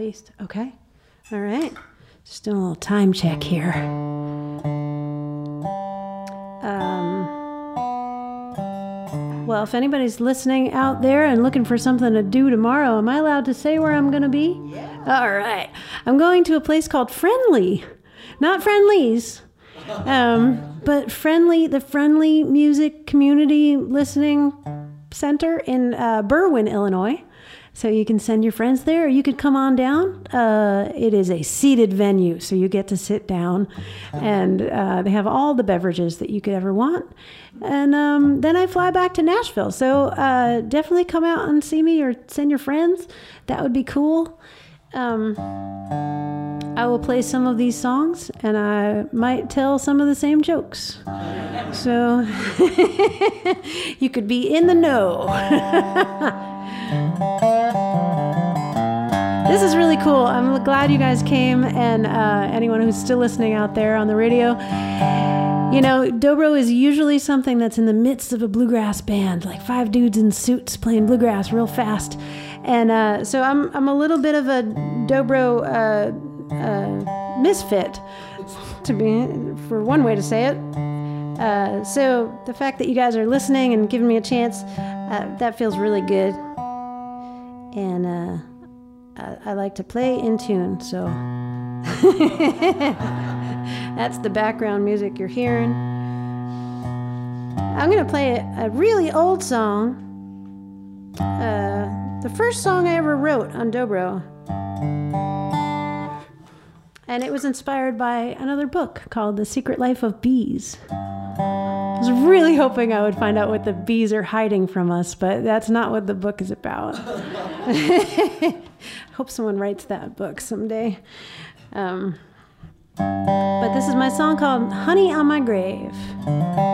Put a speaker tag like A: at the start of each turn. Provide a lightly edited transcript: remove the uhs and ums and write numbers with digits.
A: Southeast. Okay. All right. Just doing a little time check here. Well, if anybody's listening out there and looking for something to do tomorrow, am I allowed to say where I'm going to be? Yeah. All right. I'm going to a place called Friendly. Not Friendlies, but Friendly, the Friendly Music Community Listening Center in Berwyn, Illinois. So you can send your friends there, or you could come on down. It is a seated venue, so you get to sit down, and they have all the beverages that you could ever want. And then I fly back to Nashville. So definitely come out and see me, or send your friends. That would be cool. I will play some of these songs, and I might tell some of the same jokes. So you could be in the know. This is really cool. I'm glad you guys came, and anyone who's still listening out there on the radio. You know, dobro is usually something that's in the midst of a bluegrass band, like 5 dudes in suits playing bluegrass real fast. And so I'm a little bit of a dobro misfit, to be, for one way to say it. So the fact that you guys are listening and giving me a chance, that feels really good. And I like to play in tune, so that's the background music you're hearing. I'm going to play a really old song, the first song I ever wrote on dobro, and it was inspired by another book called The Secret Life of Bees. I was really hoping I would find out what the bees are hiding from us, but that's not what the book is about. Hope someone writes that book someday. But this is my song called Honey on My Grave.